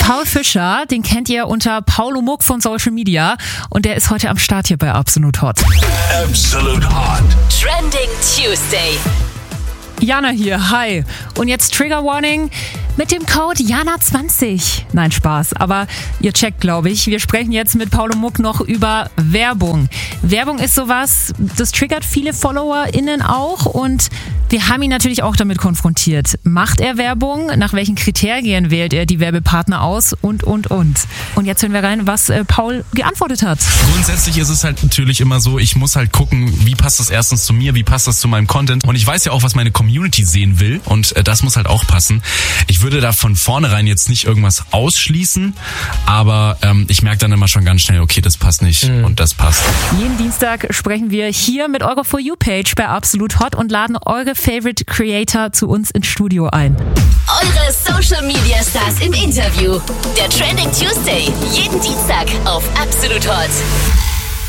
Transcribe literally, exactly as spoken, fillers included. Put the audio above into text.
Paul Fischer, den kennt ihr unter Paulo Muck von Social Media und der ist heute am Start hier bei Absolut Hot. Absolut Hot. Trending Tuesday. Jana hier, hi. Und jetzt Trigger Warning mit dem Code Jana zwanzig. Nein, Spaß, aber ihr checkt, glaube ich. Wir sprechen jetzt mit Paulo Muck noch über Werbung. Werbung ist sowas, das triggert viele FollowerInnen auch und wir haben ihn natürlich auch damit konfrontiert. Macht er Werbung? Nach welchen Kriterien wählt er die Werbepartner aus? Und, und, und. Und jetzt hören wir rein, was äh, Paul geantwortet hat. Grundsätzlich ist es halt natürlich immer so, ich muss halt gucken, wie passt das erstens zu mir, wie passt das zu meinem Content. Und ich weiß ja auch, was meine Community sehen will und äh, das muss halt auch passen. Ich würde da von vornherein jetzt nicht irgendwas ausschließen, aber ähm, ich merke dann immer schon ganz schnell, okay, das passt nicht mhm. und das passt. Jeden Dienstag sprechen wir hier mit eurer For You-Page bei Absolut Hot und laden eure Favorite Creator zu uns ins Studio ein. Eure Social Media Stars im Interview. Der Trending Tuesday. Jeden Dienstag auf Absolut Hot.